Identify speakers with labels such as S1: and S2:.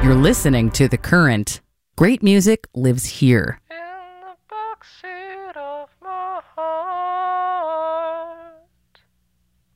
S1: You're listening to The Current. Great music lives here.